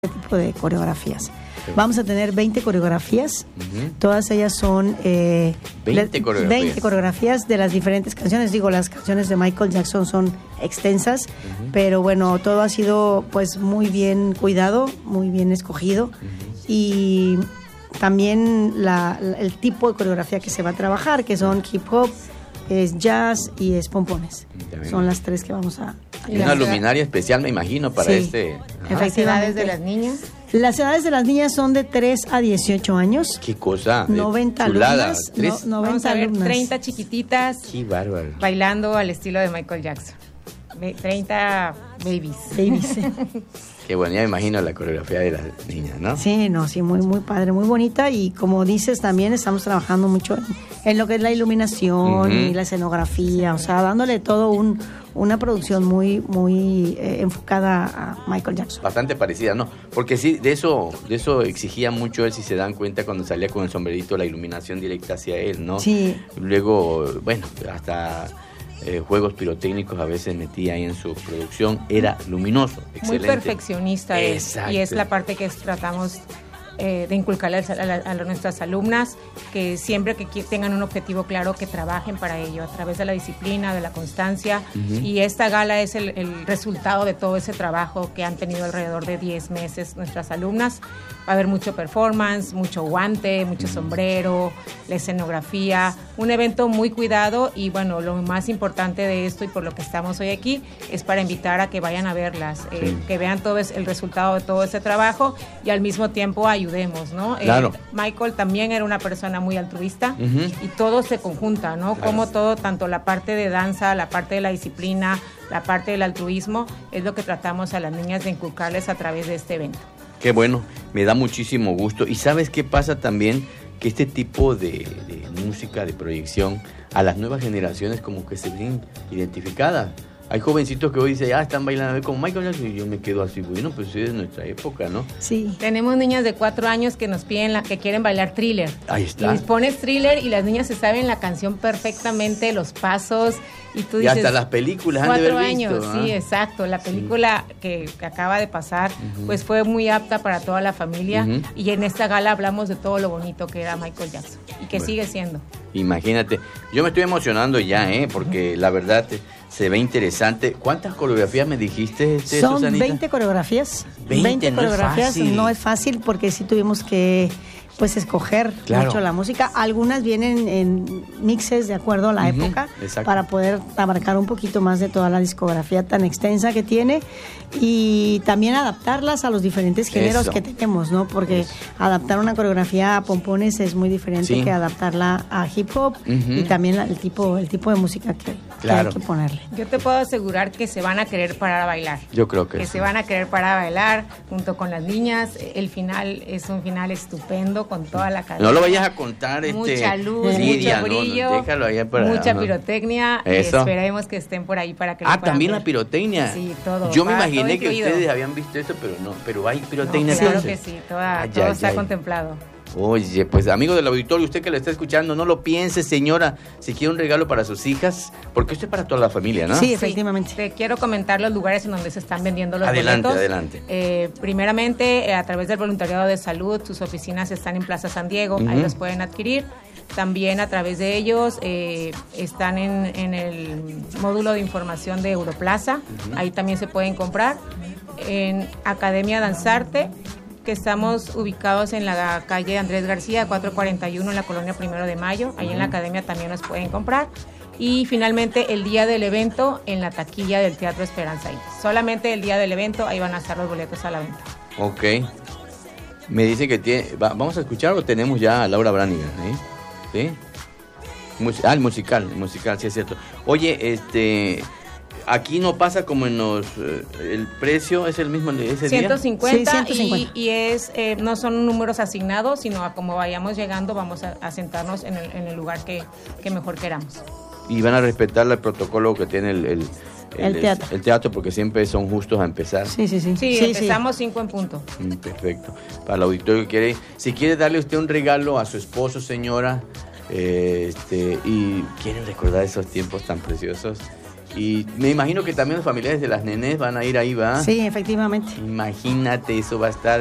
tipo de coreografías. Vamos a tener 20 coreografías, todas ellas son 20 coreografías de las diferentes canciones. Digo, las canciones de Michael Jackson son extensas, pero bueno, todo ha sido pues muy bien cuidado, muy bien escogido, y también el tipo de coreografía que se va a trabajar, que son hip hop, es jazz y es pompones. Son las tres que vamos a... Y una luminaria especial, me imagino, para este... ¿Las edades de las niñas? Las edades de las niñas son de 3 a 18 años. ¿Qué cosa? 90 chulada. alumnas. 90 alumnas. 30 chiquititas. Qué bárbaro. Bailando al estilo de Michael Jackson. 30 babies. Qué bueno, ya me imagino la coreografía de las niñas, ¿no? Sí, muy, muy padre, muy bonita. Y como dices, también estamos trabajando mucho en lo que es la iluminación y la escenografía, o sea, dándole todo una producción muy, muy enfocada a Michael Jackson. Bastante parecida, ¿no? Porque sí, de eso exigía mucho él, si se dan cuenta, cuando salía con el sombrerito, la iluminación directa hacia él, ¿no? Sí. Luego, bueno, hasta... juegos pirotécnicos a veces metía ahí en su producción, era luminoso, excelente. Muy perfeccionista es, y es la parte que tratamos de inculcarle a nuestras alumnas, que siempre que tengan un objetivo claro, que trabajen para ello, a través de la disciplina, de la constancia, y esta gala es el resultado de todo ese trabajo que han tenido alrededor de 10 meses nuestras alumnas. Va a haber mucho performance, mucho guante, mucho sombrero, la escenografía, un evento muy cuidado, y bueno, lo más importante de esto y por lo que estamos hoy aquí es para invitar a que vayan a verlas, que vean todo el resultado de todo ese trabajo y al mismo tiempo ayudemos, ¿no? Claro. Michael también era una persona muy altruista y todo se conjunta, ¿no? Claro. Como todo, tanto la parte de danza, la parte de la disciplina, la parte del altruismo, es lo que tratamos a las niñas de inculcarles a través de este evento. Qué bueno, me da muchísimo gusto. ¿Y sabes qué pasa también? Que este tipo de música, de proyección, a las nuevas generaciones como que se ven identificadas. Hay jovencitos que hoy dicen, están bailando como Michael Jackson, y yo me quedo así, bueno, pues sí, es de nuestra época, ¿no? Sí. Tenemos niñas de 4 años que nos piden que quieren bailar Thriller. Ahí está. Y les pones Thriller y las niñas se saben la canción perfectamente, los pasos, y tú y dices... hasta las películas han de haber visto. 4 años, sí, exacto. La película que acaba de pasar, pues fue muy apta para toda la familia, y en esta gala hablamos de todo lo bonito que era Michael Jackson, y que sigue siendo. Imagínate, yo me estoy emocionando ya, porque la verdad se ve interesante. ¿Cuántas coreografías me dijiste, Son Susanita? 20 coreografías. 20 coreografías, no es fácil porque sí tuvimos que pues escoger mucho la música. Algunas vienen en mixes de acuerdo a la época, para poder abarcar un poquito más de toda la discografía tan extensa que tiene, y también adaptarlas a los diferentes géneros que tenemos, ¿no? Porque adaptar una coreografía a pompones es muy diferente que adaptarla a hip hop, y también el tipo de música que hay que ponerle. Yo te puedo asegurar que se van a querer parar a bailar. Yo creo que se van a querer parar a bailar junto con las niñas. El final es un final estupendo con toda la cadena. No lo vayas a contar, mucha luz, Lidia, mucho brillo, déjalo allá para mucha pirotecnia. Esperemos que estén por ahí para que lo puedan también ver. La pirotecnia. Sí, todo. Yo me imaginé que ustedes habían visto eso, pero hay pirotecnia. Claro que sí, todo está contemplado. Oye, pues amigo del auditorio, usted que lo está escuchando, no lo piense, señora, si quiere un regalo para sus hijas, porque esto es para toda la familia, ¿no? Sí, efectivamente. Te quiero comentar los lugares en donde se están vendiendo los boletos. Adelante. Primeramente, a través del Voluntariado de Salud, sus oficinas están en Plaza San Diego, ahí los pueden adquirir. También a través de ellos están en el módulo de información de Europlaza, ahí también se pueden comprar. En Academia Danzarte, que estamos ubicados en la calle Andrés García, 441, en la colonia 1 de Mayo. Ahí en la academia también nos pueden comprar. Y finalmente, el día del evento, en la taquilla del Teatro Esperanza. Solamente el día del evento, ahí van a estar los boletos a la venta. Ok. Me dice que ¿vamos a escuchar o tenemos ya a Laura Branigan? ¿Sí? El musical, sí es cierto. Oye, aquí no pasa como en los... el precio es el mismo ese 150, día. Sí, 150. Y es no son números asignados, sino a como vayamos llegando vamos a sentarnos en el lugar que mejor queramos. Y van a respetar el protocolo que tiene el teatro. El teatro, porque siempre son justos a empezar. Sí, empezamos 5 en punto. Perfecto. Para el auditorio que quiere, si quiere darle usted un regalo a su esposo, señora, y quieren recordar esos tiempos tan preciosos, Y me imagino que también los familiares de las nenes van a ir ahí, ¿va? Sí, efectivamente. Imagínate, eso va a estar